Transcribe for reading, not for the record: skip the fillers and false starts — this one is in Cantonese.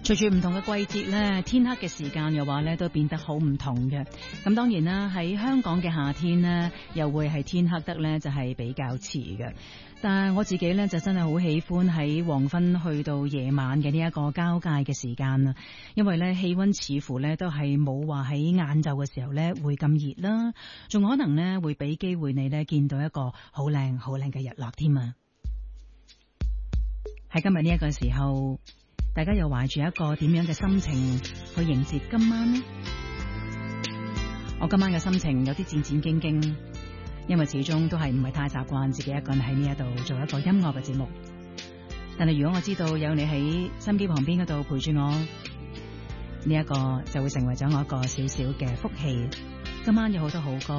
隨住唔同嘅季節咧，天黑嘅時間嘅話咧，都變得好唔同嘅。咁當然啦，喺香港嘅夏天呢，又會係天黑得咧就係比較遲嘅。但係我自己咧就真係好喜歡喺黃昏去到夜晚嘅呢一個交界嘅時間啊，因為咧氣溫似乎咧都係冇話喺晏晝嘅時候咧會咁熱啦，仲可能咧會俾機會你咧見到一個好靚好靚嘅日落添啊！喺今日呢一個時候，大家又懷住一個點樣嘅心情去迎接今晚呢？我今晚嘅心情有啲戰戰兢兢，因為始終都係唔係太習慣自己一個人喺呢一度做一個音樂嘅節目。但係如果我知道有你喺心機旁邊嗰度陪住我，呢一個就會成為咗我一個小小嘅福氣。今晚有好多好歌。